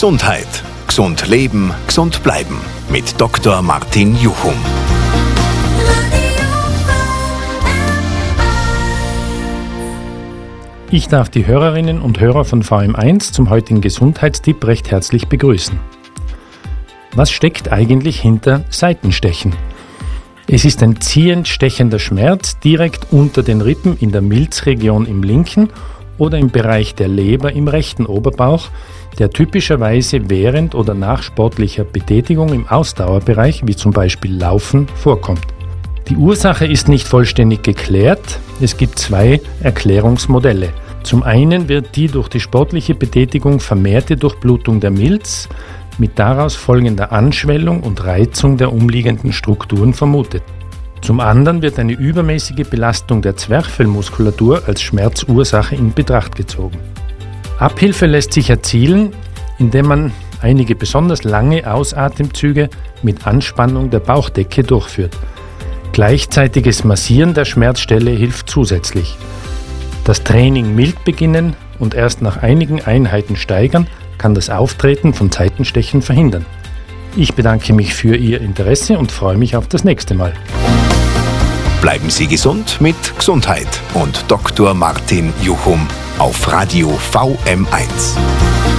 Gesundheit. Gesund leben, gesund bleiben. Mit Dr. Martin Juchum. Ich darf die Hörerinnen und Hörer von VM1 zum heutigen Gesundheitstipp recht herzlich begrüßen. Was steckt eigentlich hinter Seitenstechen? Es ist ein ziehend stechender Schmerz direkt unter den Rippen in der Milzregion im linken oder im Bereich der Leber im rechten Oberbauch, der typischerweise während oder nach sportlicher Betätigung im Ausdauerbereich, wie zum Beispiel Laufen, vorkommt. Die Ursache ist nicht vollständig geklärt. Es gibt zwei Erklärungsmodelle. Zum einen wird die durch die sportliche Betätigung vermehrte Durchblutung der Milz mit daraus folgender Anschwellung und Reizung der umliegenden Strukturen vermutet. Zum anderen wird eine übermäßige Belastung der Zwerchfellmuskulatur als Schmerzursache in Betracht gezogen. Abhilfe lässt sich erzielen, indem man einige besonders lange Ausatemzüge mit Anspannung der Bauchdecke durchführt. Gleichzeitiges Massieren der Schmerzstelle hilft zusätzlich. Das Training mild beginnen und erst nach einigen Einheiten steigern, kann das Auftreten von Seitenstechen verhindern. Ich bedanke mich für Ihr Interesse und freue mich auf das nächste Mal. Bleiben Sie gesund mit Gesundheit und Dr. Martin Juchum auf Radio VM1.